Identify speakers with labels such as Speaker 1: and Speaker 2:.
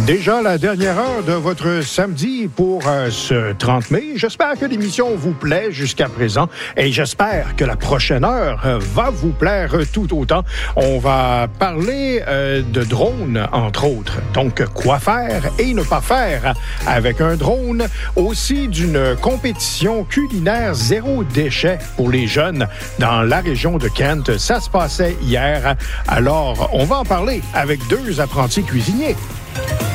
Speaker 1: Déjà la dernière heure de votre samedi pour ce 30 mai. J'espère que l'émission vous plaît jusqu'à présent et j'espère que la prochaine heure va vous plaire tout autant. On va parler de drones, entre autres. Donc, quoi faire et ne pas faire avec un drone. Aussi d'une compétition culinaire zéro déchet pour les jeunes dans la région de Kent. Ça se passait hier. Alors, on va en parler avec deux apprentis cuisiniers.